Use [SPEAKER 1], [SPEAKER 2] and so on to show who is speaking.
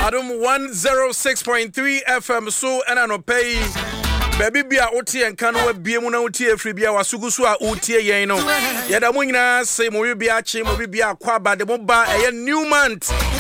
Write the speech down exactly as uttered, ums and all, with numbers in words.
[SPEAKER 1] Adum one oh six point three F M so ena no pay. Baby bia otie enka no abie mu na otie afri bia wasugu so a otie yen no. Yeda mo nyina say mo bia achi mo bia akwa ba de mo ba eye new month.